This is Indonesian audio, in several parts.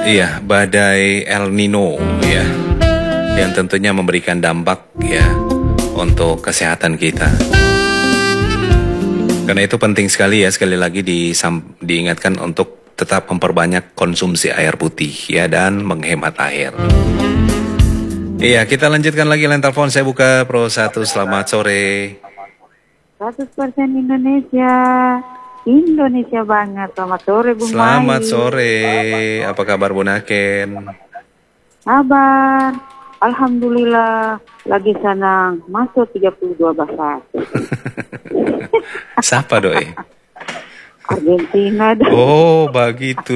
Iya, badai El Nino ya, yang tentunya memberikan dampak ya untuk kesehatan kita. Karena itu penting sekali ya, sekali lagi diingatkan untuk tetap memperbanyak konsumsi air putih ya dan menghemat air. Iya, kita lanjutkan lagi line telepon. Saya buka Pro 1. Selamat sore. 100% Indonesia. Indonesia banget. Selamat sore Bung Mai. Selamat sore. Apa kabar Bu Naken? Kabar. Alhamdulillah lagi senang masuk 32 besar. Siapa doi? Argentina. Oh, begitu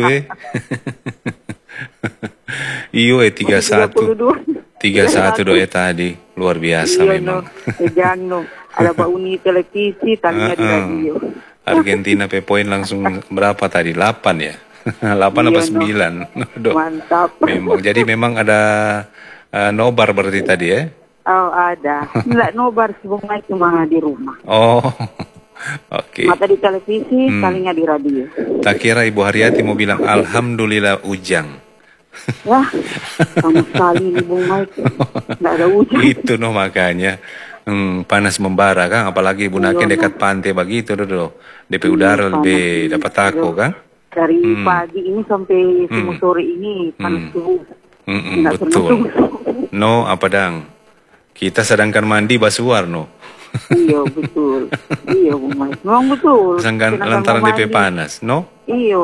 Iyo 31. 31 doi tadi. Luar biasa memang. Ejang no. Ada Pak Uni televisi, tanya di radio. Argentina poin langsung berapa tadi? 8 ya? 8 apa 9? No. Mantap. Memang. Jadi memang ada nobar berarti tadi ya? Oh ada. Nggak nobar sih Bung Mai, cuma di rumah. Oh, oke. Mata di televisi, kalinya di radio. Tak kira Ibu Haryati mau bilang Alhamdulillah ujang. Wah, sama sekali nih Bung Mai. Nggak ada ujang. Itu makanya. Panas membara kan, apalagi Ibu Naken dekat pantai begitu dulu. DP udara lebih dapat takut kan? Dari pagi ini sampai sore ini panas suhu. Betul. No, apa dang? Kita sedangkan mandi basuar no. Iya betul. Iya Bung Mai. Memang betul. Sedangkan lantaran DP panas, no? Iya.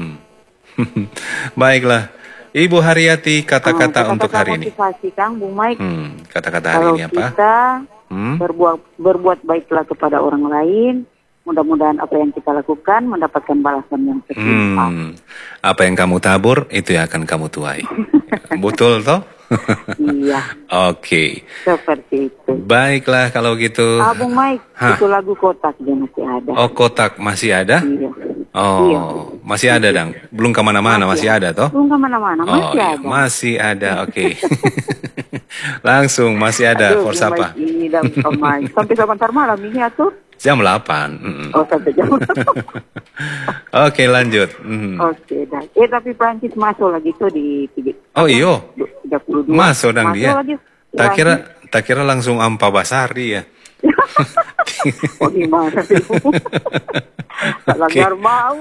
Baiklah. Ibu Haryati, kata-kata untuk hari ini. Motivasi Kang Bung Mai. Kata-kata hari ini apa? Kita berbuat baiklah kepada orang lain. Mudah-mudahan apa yang kita lakukan mendapatkan balasan yang setimpal. Apa yang kamu tabur, itu yang akan kamu tuai. Betul toh? Iya. Oke. Seperti itu. Baiklah kalau gitu. Bung Mike, itu lagu Kotak dia masih ada. Oh, Kotak masih ada? Iya. Oh, iya. Masih ada dang. Belum kemana-mana, masih ada toh? Belum kemana-mana, masih ada. Masih ada, oke. Langsung masih ada. For siapa? Ini dan sampai sebentar malam ini atau? Jam 8. Oh, sampai jam 8. Oke, lanjut. Oke, dah. Tapi Prancis masuk lagi tuh di Oh iyo. 32. Masuk dang dia. Lagi. Tak kira langsung Ampa Basari ya. Oh gimana sih? Langgar mau.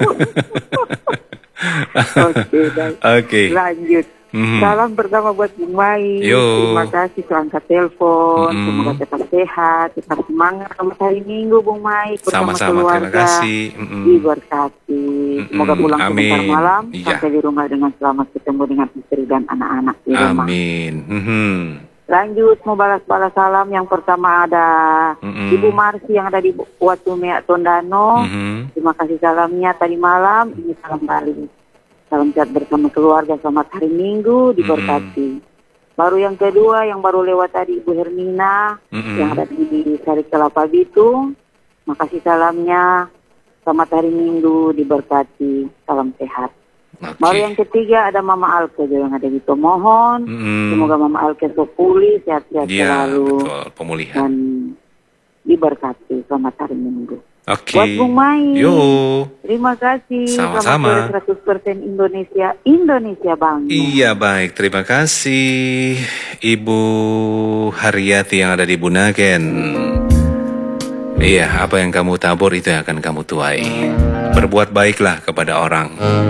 Oke, lanjut. Salam pertama buat Bung Mai. Terima kasih sudah angkat telepon. Semoga tetap sehat, tetap semangat selamat hari Minggu Bung Mai bersama keluarga. Terima kasih. Diberkati. Semoga pulang sebentar malam sampai di rumah dengan selamat, ketemu dengan istri dan anak-anak di rumah. Amin. Lanjut mau balas-balas salam. Yang pertama ada Ibu Marsi yang ada di Watume Tondano. Terima kasih salamnya tadi malam. Ini salam balik. Salam sehat bersama keluarga, selamat hari Minggu, diberkati. Baru yang kedua, yang baru lewat tadi Ibu Hermina, yang ada di Sari Kelapa Bitung. Makasih salamnya, selamat hari Minggu, diberkati, salam sehat. Baru yang ketiga ada Mama Alke yang ada di Tomohon. Semoga Mama Alke pulih, sehat-sehat selalu. Betul, pemulihan. Dan diberkati, selamat hari Minggu. Oke. Buat Bung Mai. Terima kasih. Sama-sama. 100% Indonesia bangga. Iya baik, terima kasih Ibu Haryati yang ada di Bunaken. Iya, apa yang kamu tabur itu yang akan kamu tuai. Berbuat baiklah kepada orang.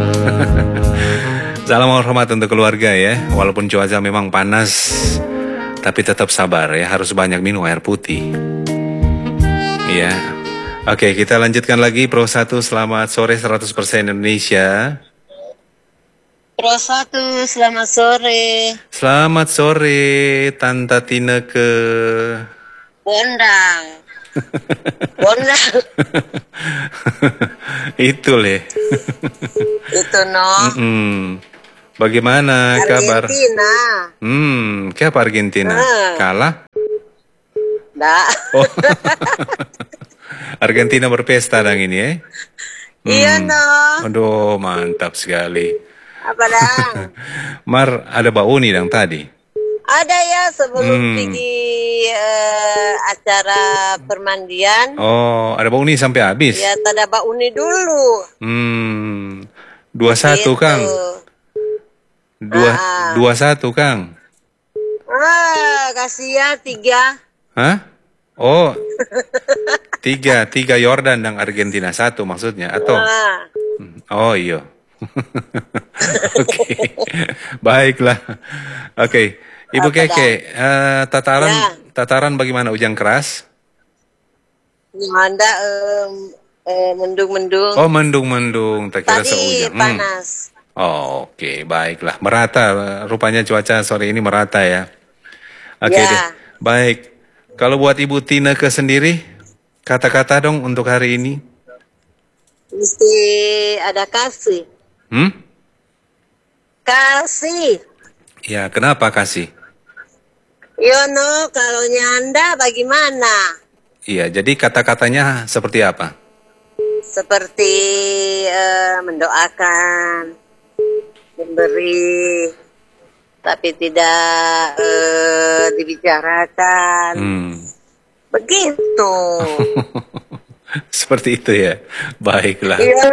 Salam hormat untuk keluarga ya. Walaupun cuaca memang panas, tapi tetap sabar ya. Harus banyak minum air putih. Iya. Oke, kita lanjutkan lagi Pro 1. Selamat sore 100% Indonesia. Pro 1, selamat sore. Selamat sore Tanta Tineke. Bondang. Bondang. Itu leh. Itu no. Bagaimana kabar? Argentina. Siapa Argentina? Kalah? Nggak. Oh. Argentina berpesta dang ini ya? Iya no. Aduh mantap sekali. Apa dang? Mar ada bauni dang tadi? Ada ya sebelum pergi acara permandian. Oh ada bauni sampai habis? Ya ada bauni dulu. 21 Kang. 2-1, Kang. Kasih ya 3. Hah? Oh, 3 Yordan dan Argentina 1 maksudnya atau? Oh iya. Oke, baiklah. Oke, Ibu Keke, tataran bagaimana hujan keras? Anda mendung-mendung. Oh, mendung-mendung, tak kira Tadi sehujan. panas. Oh, oke, baiklah. Merata, rupanya cuaca sore ini merata ya. Oke Ya. deh, baik. Kalau buat Ibu Tineke sendiri, kata-kata dong untuk hari ini. Mesti ada kasih. Kasih. Ya, kenapa kasih? Yono, kalau nyanda bagaimana? Iya, jadi kata-katanya seperti apa? Seperti mendoakan, memberi, tapi tidak dibicarakan. Begitu. Seperti itu ya. Baiklah. Iya.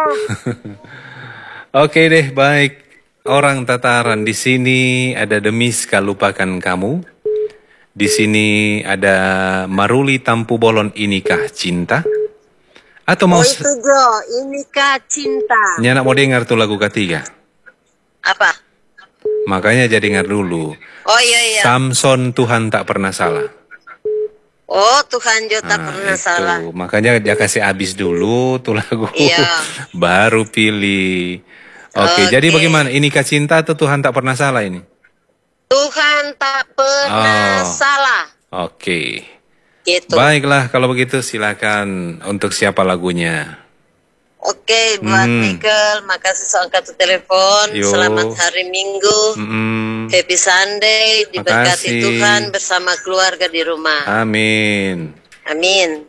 Oke deh, baik. Orang tataran di sini ada Demiska lupakan kamu. Di sini ada Maruli Tampu Bolon inikah cinta? Atau mau itu Jo, inikah cinta? Nyana mau dengar tuh lagu ketiga. Apa? Makanya jadi dengar dulu. Oh iya. Samson Tuhan tak pernah salah. Oh Tuhan Jo tak pernah itu. salah. Makanya dia kasih habis dulu tuh lagu. Iya. Baru pilih. Oke, jadi bagaimana? Inikah cinta atau Tuhan tak pernah salah ini? Tuhan tak pernah salah. Oke. Gitu. Baiklah, kalau begitu silakan untuk siapa lagunya. Oke, buat Michael, makasih soal kartu telepon. Yo. Selamat hari Minggu. Happy Sunday, diberkati Tuhan bersama keluarga di rumah. Amin. Amin.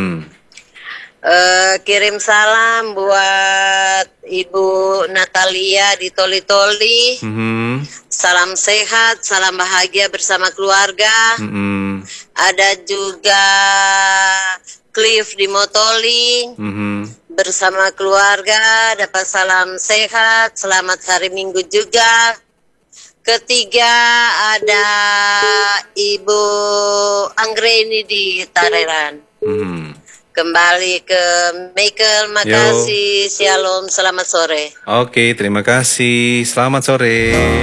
Kirim salam buat Ibu Natalia di Toli-Toli. Salam sehat, salam bahagia bersama keluarga. Ada juga Cliff di Motoli. Bersama keluarga, dapat salam sehat, selamat hari Minggu juga. Ketiga ada Ibu Anggreni di Tareran. Kembali ke Michael, makasih. Shalom, selamat sore. Oke, terima kasih. Selamat sore.